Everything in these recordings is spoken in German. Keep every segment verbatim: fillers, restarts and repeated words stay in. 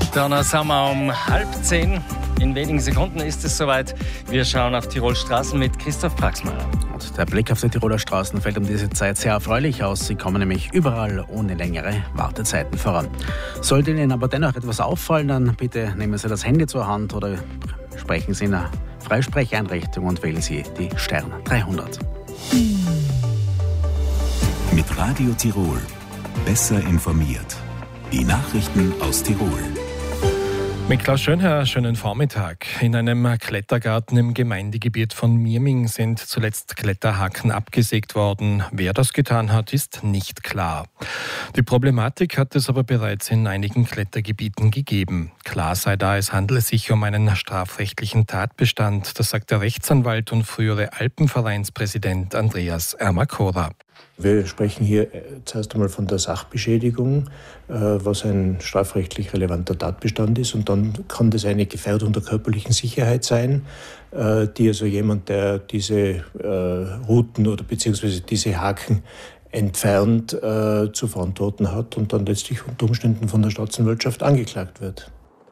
Dann sind wir um halb zehn. In wenigen Sekunden ist es soweit. Wir schauen auf Tirol Straßen mit Christoph Praxmeier. Und der Blick auf die Tiroler Straßen fällt um diese Zeit sehr erfreulich aus. Sie kommen nämlich überall ohne längere Wartezeiten voran. Sollte Ihnen aber dennoch etwas auffallen, dann bitte nehmen Sie das Handy zur Hand oder sprechen Sie in einer Freisprecheinrichtung und wählen Sie die Stern dreihundert. Mit Radio Tirol. Besser informiert. Die Nachrichten aus Tirol. Mit Klaus Schönherr, schönen Vormittag. In einem Klettergarten im Gemeindegebiet von Mirming sind zuletzt Kletterhaken abgesägt worden. Wer das getan hat, ist nicht klar. Die Problematik hat es aber bereits in einigen Klettergebieten gegeben. Klar sei da, es handele sich um einen strafrechtlichen Tatbestand. Das sagt der Rechtsanwalt und frühere Alpenvereinspräsident Andreas Ermakora. Wir sprechen hier zuerst einmal von der Sachbeschädigung, was ein strafrechtlich relevanter Tatbestand ist. Und dann kann das eine Gefährdung der körperlichen Sicherheit sein, die also jemand, der diese Routen oder beziehungsweise diese Haken entfernt, zu verantworten hat und dann letztlich unter Umständen von der Staatsanwaltschaft angeklagt wird.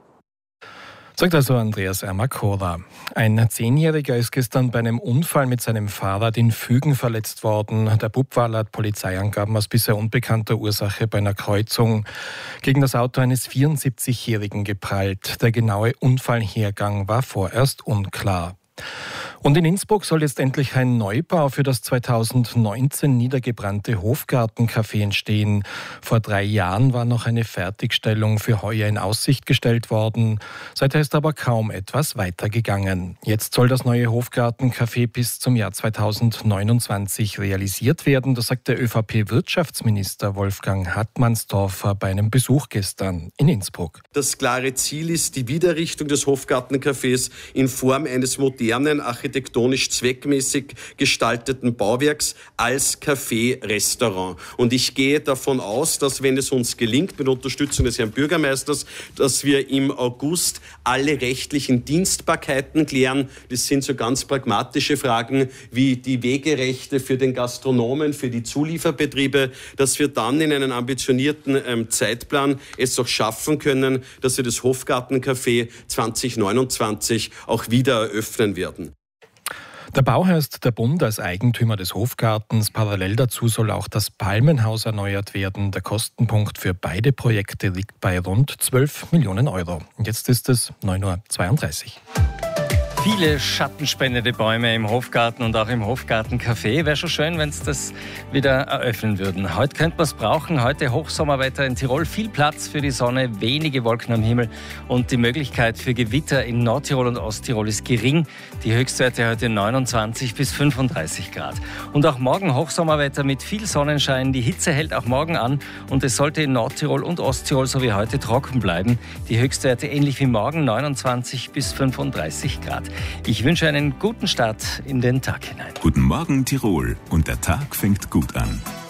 Sagt also Andreas Ermakora. Ein Zehnjähriger ist gestern bei einem Unfall mit seinem Fahrrad in Fügen verletzt worden. Der Bub war laut Polizeiangaben aus bisher unbekannter Ursache bei einer Kreuzung gegen das Auto eines vierundsiebzigjährigen geprallt. Der genaue Unfallhergang war vorerst unklar. Und in Innsbruck soll jetzt endlich ein Neubau für das zweitausendneunzehn niedergebrannte Hofgartencafé entstehen. Vor drei Jahren war noch eine Fertigstellung für heuer in Aussicht gestellt worden. Seither ist aber kaum etwas weitergegangen. Jetzt soll das neue Hofgartencafé bis zum Jahr zweitausendneunundzwanzig realisiert werden. Das sagt der ÖVP-Wirtschaftsminister Wolfgang Hartmannsdorfer bei einem Besuch gestern in Innsbruck. Das klare Ziel ist die Wiedererrichtung des Hofgartencafés in Form eines modernen, architektonisch zweckmäßig gestalteten Bauwerks als Café-Restaurant. Und ich gehe davon aus, dass, wenn es uns gelingt, mit Unterstützung des Herrn Bürgermeisters, dass wir im August alle rechtlichen Dienstbarkeiten klären. Das sind so ganz pragmatische Fragen wie die Wegerechte für den Gastronomen, für die Zulieferbetriebe, dass wir dann in einem ambitionierten ähm, Zeitplan es auch schaffen können, dass wir das Hofgartencafé zweitausendneunundzwanzig auch wieder eröffnen werden. Der Bauherr ist der Bund als Eigentümer des Hofgartens. Parallel dazu soll auch das Palmenhaus erneuert werden. Der Kostenpunkt für beide Projekte liegt bei rund zwölf Millionen Euro. Und jetzt ist es neun Uhr zweiunddreißig. Viele schattenspendende Bäume im Hofgarten und auch im Hofgartencafé. Wäre schon schön, wenn es das wieder eröffnen würden. Heute könnte man es brauchen. Heute Hochsommerwetter in Tirol. Viel Platz für die Sonne, wenige Wolken am Himmel und die Möglichkeit für Gewitter in Nordtirol und Osttirol ist gering. Die Höchstwerte heute neunundzwanzig bis fünfunddreißig Grad. Und auch morgen Hochsommerwetter mit viel Sonnenschein. Die Hitze hält auch morgen an und es sollte in Nordtirol und Osttirol so wie heute trocken bleiben. Die Höchstwerte ähnlich wie morgen neunundzwanzig bis fünfunddreißig Grad. Ich wünsche einen guten Start in den Tag hinein. Guten Morgen Tirol und der Tag fängt gut an.